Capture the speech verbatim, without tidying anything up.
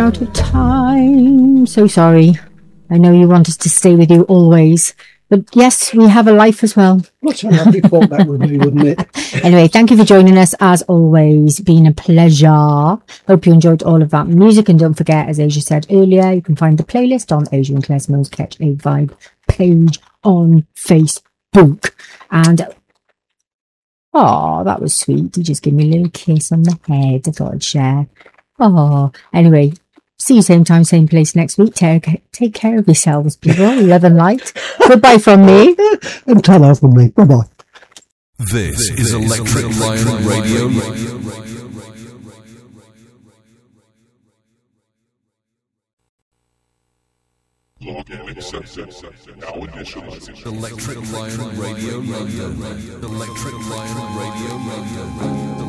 out of time. So sorry. I know you want us to stay with you always. But yes, we have a life as well. What a lovely thought that would be, wouldn't it? Anyway, thank you for joining us. As always, been a pleasure. Hope you enjoyed all of that music. And don't forget, as Asia said earlier, you can find the playlist on Asia and Klezmo's Catch a Vibe page on Facebook. And oh, that was sweet. You just gave me a little kiss on the head. I thought I'd share. Oh, anyway. See you same time, same place next week. Take, take care of yourselves, people. Love and light. Goodbye from me. And ta-ra from me. Bye-bye. This is Electric Lion Radio. Login accepted. Now initializing. Electric Lion Radio London. Electric Lion Radio London.